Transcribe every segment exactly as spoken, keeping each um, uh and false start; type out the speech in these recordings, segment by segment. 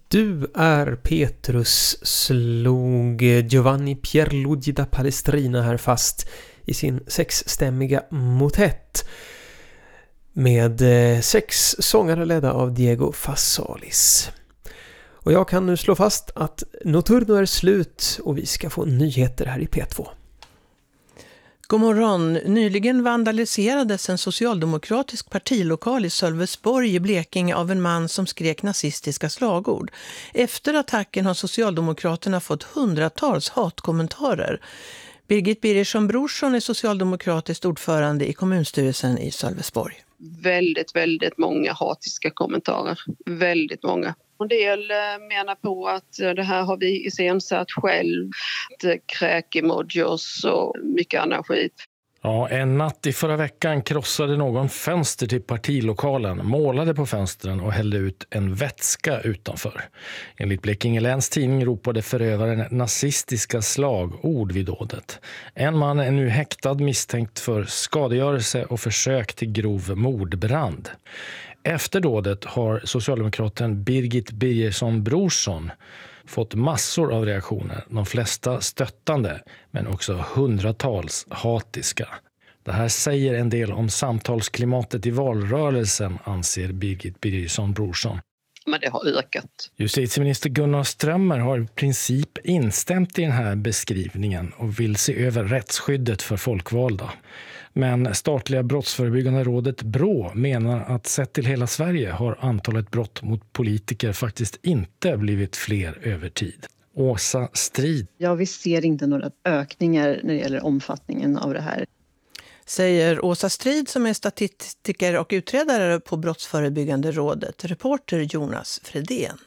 Du är Petrus, slog Giovanni Pierluigi da Palestrina här fast i sin sexstämmiga motett med sex sångare ledda av Diego Fassalis. Och jag kan nu slå fast att Notturno är slut och vi ska få nyheter här i P två. God morgon. Nyligen vandaliserades en socialdemokratisk partilokal i Sölvesborg i Blekinge av en man som skrek nazistiska slagord. Efter attacken har Socialdemokraterna fått hundratals hatkommentarer. Birgit Birgersson Brorsson är socialdemokratisk ordförande i kommunstyrelsen i Sölvesborg. Väldigt, väldigt många hatiska kommentarer. Väldigt många. En del menar på att det här har vi iscensatt själv, kräk-emojis och mycket annan skit. Ja, en natt i förra veckan krossade någon fönster till partilokalen, målade på fönstren och hällde ut en vätska utanför. Enligt Blekinge Läns tidning ropade förövaren nazistiska slagord vid dådet. En man är nu häktad misstänkt för skadegörelse och försök till grov mordbrand. Efter dådet har socialdemokraten Birgit Birgersson Brorsson fått massor av reaktioner, de flesta stöttande men också hundratals hatiska. Det här säger en del om samtalsklimatet i valrörelsen, anser Birgit Birgersson Brorsson. Men det har ökat. Justitieminister Gunnar Strömmer har i princip instämt i den här beskrivningen och vill se över rättsskyddet för folkvalda. Men statliga brottsförebyggande rådet Brå menar att sett till hela Sverige har antalet brott mot politiker faktiskt inte blivit fler över tid. Åsa Strid. Ja, vi ser inte några ökningar när det gäller omfattningen av det här. Säger Åsa Strid som är statistiker och utredare på Brottsförebyggande rådet. Reporter Jonas Fredén.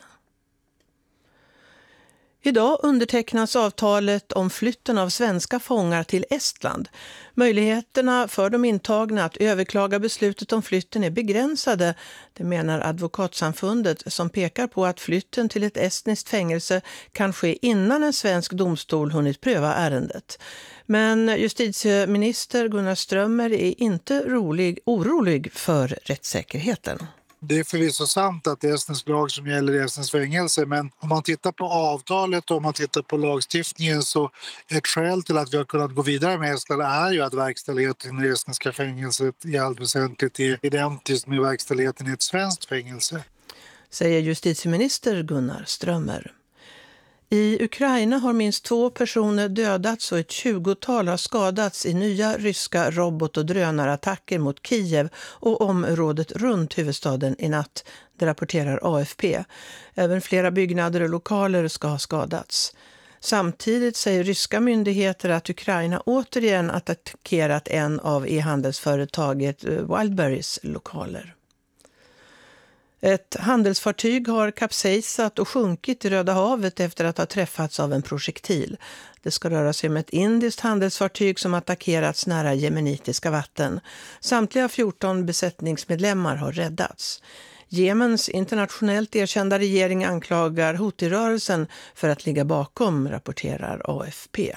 Idag undertecknas avtalet om flytten av svenska fångar till Estland. Möjligheterna för de intagna att överklaga beslutet om flytten är begränsade, det menar Advokatsamfundet som pekar på att flytten till ett estniskt fängelse kan ske innan en svensk domstol hunnit pröva ärendet. Men justitieminister Gunnar Strömmer är inte rolig, orolig för rättssäkerheten. Det är förvisso sant att det är estnisk lag som gäller i estnisk fängelse, men om man tittar på avtalet och om man tittar på lagstiftningen så ett skäl till att vi har kunnat gå vidare med Estland är ju att verkställigheten i det estniska fängelset i allt väsentligt är identiskt med verkställigheten i ett svenskt fängelse. Säger justitieminister Gunnar Strömmer. I Ukraina har minst två personer dödats och ett tjugotal har skadats i nya ryska robot- och drönarattacker mot Kiev och området runt huvudstaden i natt, det rapporterar A F P. Även flera byggnader och lokaler ska ha skadats. Samtidigt säger ryska myndigheter att Ukraina återigen attackerat en av e-handelsföretaget Wildberries lokaler. Ett handelsfartyg har kapsejsat och sjunkit i Röda havet efter att ha träffats av en projektil. Det ska röra sig om ett indiskt handelsfartyg som attackerats nära jemenitiska vatten. Samtliga fjorton besättningsmedlemmar har räddats. Jemens internationellt erkända regering anklagar Houthi-rörelsen för att ligga bakom, rapporterar A F P.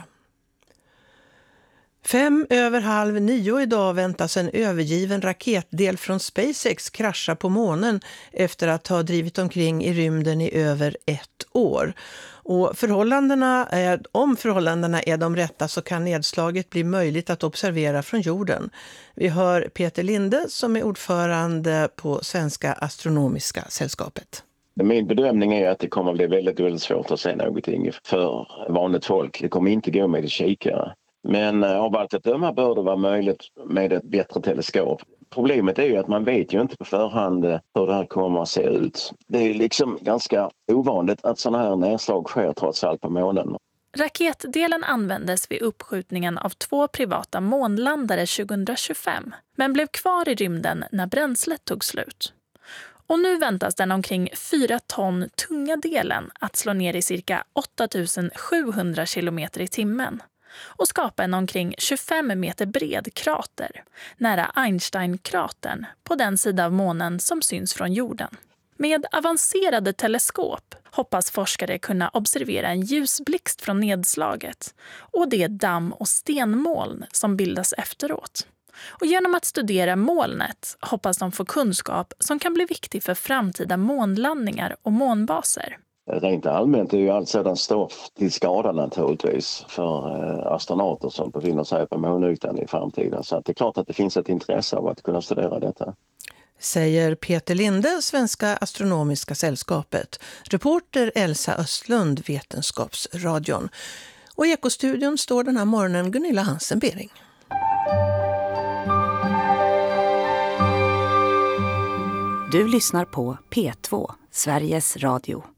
Fem över halv nio idag väntas en övergiven raketdel från SpaceX krascha på månen efter att ha drivit omkring i rymden i över ett år. Och förhållandena är, om förhållandena är de rätta så kan nedslaget bli möjligt att observera från jorden. Vi hör Peter Linde som är ordförande på Svenska Astronomiska sällskapet. Min bedömning är att det kommer att bli väldigt, väldigt svårt att se någonting för vanligt folk. Det kommer inte gå med kikare. Men av allt att döma bör det vara möjligt med ett bättre teleskop. Problemet är ju att man vet ju inte på förhand hur det här kommer att se ut. Det är liksom ganska ovanligt att sådana här nedslag sker trots allt på månen. Raketdelen användes vid uppskjutningen av två privata månlandare tjugohundratjugofem men blev kvar i rymden när bränslet tog slut. Och nu väntas den omkring fyra ton tunga delen att slå ner i cirka åtta tusen sjuhundra kilometer i timmen och skapa en omkring tjugofem meter bred krater nära Einstein-kratern på den sida av månen som syns från jorden. Med avancerade teleskop hoppas forskare kunna observera en ljusblixt från nedslaget och det damm- och stenmoln som bildas efteråt. Och genom att studera molnet hoppas de få kunskap som kan bli viktig för framtida månlandningar och månbaser. Rent allmänt är ju allt sådant stoff till skada naturligtvis för astronauter som befinner sig på månytan i framtiden. Så att det är klart att det finns ett intresse av att kunna studera detta. Säger Peter Linde, Svenska astronomiska sällskapet. Reporter Elsa Östlund, Vetenskapsradion. Och i Ekostudion står den här morgonen Gunilla Hansen-Bering. Du lyssnar på P två, Sveriges Radio.